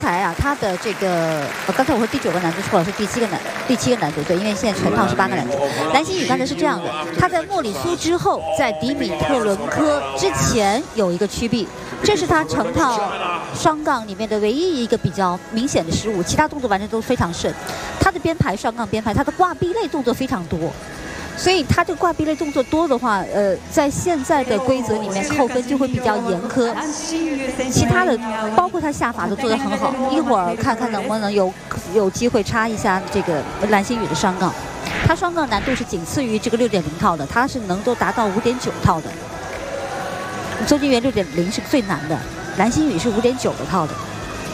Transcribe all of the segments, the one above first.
排啊，它的这个刚才我说第9个难度错了，是第7个难度，对，因为现在全套是8个难度。蓝星宇刚才是这样的，他在莫里苏之后，在迪米特伦科之前有一个曲臂，这是他成套双杠里面的唯一一个比较明显的失误，其他动作完全都非常顺。他的编排双杠编排，他的挂臂类动作非常多。 所以他这个挂臂类动作多的话，在现在的规则里面扣分就会比较严苛。其他的，包括他下法都做得很好。一会儿看看能不能有机会插一下这个蓝星宇的双杠。他双杠难度是仅次于这个6.0套的，他是能够达到5.9套的。周金元6.0是最难的，蓝星宇是5.9的套的。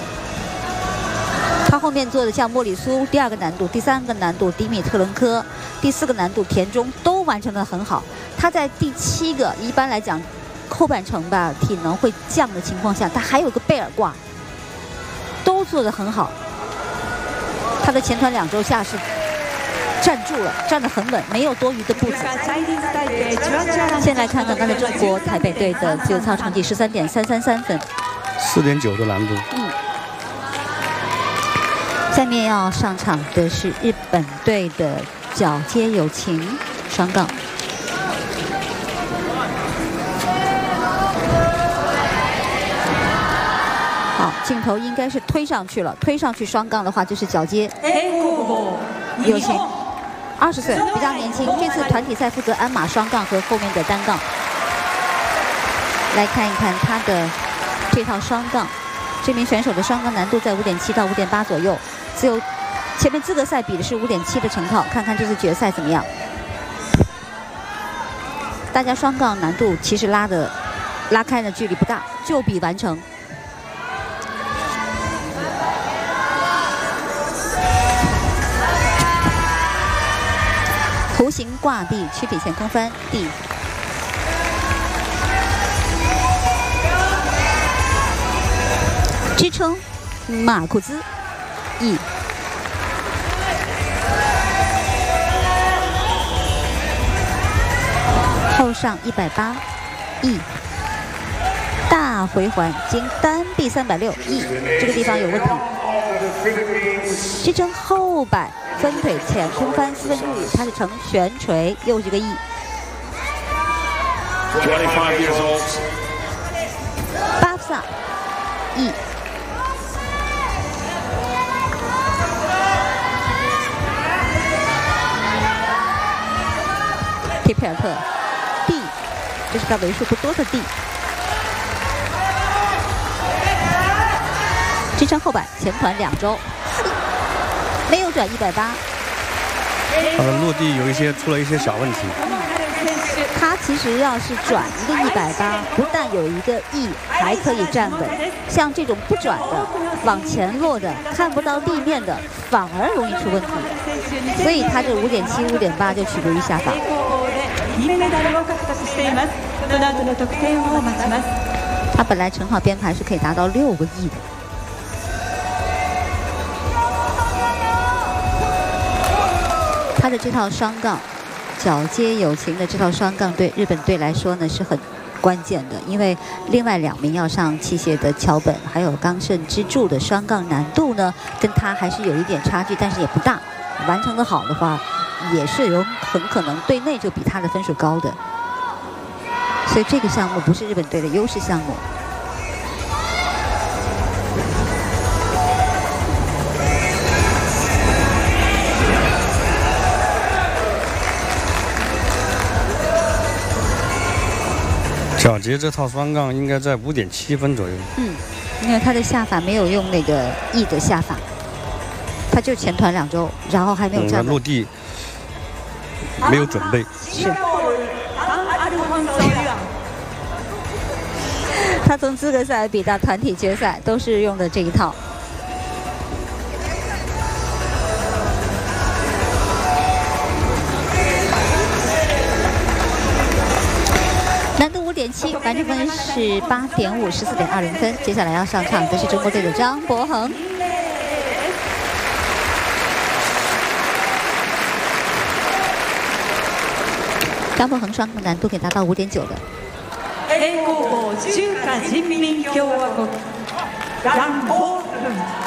他后面做的像莫里苏第2个难度、第3个难度迪米特伦科、第4个难度田中都完成得很好。他在第7个一般来讲后半程吧体能会降的情况下，他还有个贝尔挂，都做得很好。他的前团2周下是站住了，站得很稳，没有多余的步子。先来看看刚才中国台北队的自由操成绩13.333分 ，4.9的难度。 下面要上场的是日本队的角街友情双杠。好，镜头应该是推上去了，推上去双杠的话就是角街友情，20岁，比较年轻。这次团体赛负责鞍马双杠和后面的单杠。来看一看他的这套双杠，这名选手的双杠难度在5.7到5.8左右。 前面资格赛比的是5.7的成套，看看这次决赛怎么样。大家双杠难度其实拉开的距离不大，就比完成。弧形挂臂，躯体前空翻地。支撑马库兹。 E， 后上180 E， 大回环经单臂360 E， 这个地方有问题。支撑后摆分腿前空翻4分之5，它是呈悬垂，又是个 E。巴夫萨 E。 皮佩尔特 D， 这是他为数不多的 D。支撑后摆前团2周，没有转180。 落地出了一些小问题。 他其实要是转一个180，不但有一个 E， 还可以站稳。像这种不转的、往前落的、看不到地面的，反而容易出问题。所以他这5.7、5.8就取决于下法。 他本来成套编排是可以达到6个亿的。他的这套双杠，角街友情的这套双杠对日本队来说呢是很关键的，因为另外2名要上器械的桥本还有冈盛之助的双杠难度呢，跟他还是有一点差距，但是也不大。完成的好的话，也是很可能队内就比他的分数高的。 所以这个项目不是日本队的优势项目。 角街这套双杠应该在5.7分左右。 因为他的下法没有用那个 E 的下法，他就前团2周，然后还没有站稳。 落地没有准备。 是。 他从资格赛比到团体决赛都是用的这一套。难度5.7，完成分是8.5， 14.20分。接下来要上场的是中国队的张博恒。张博恒双杠难度可以达到5.9的。 中華人民共和国